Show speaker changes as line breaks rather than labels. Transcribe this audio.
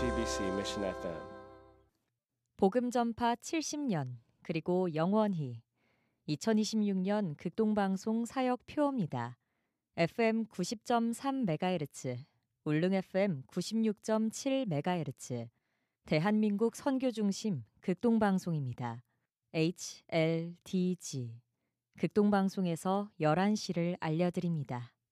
JTBC Mission FM.
복음 전파 70년 그리고 영원히 2026년 극동방송 사역 표어입니다. FM 90.3MHz, 울릉 FM 96.7MHz, 대한민국 선교중심 극동방송입니다. HLDG 극동방송에서 11시를 알려드립니다.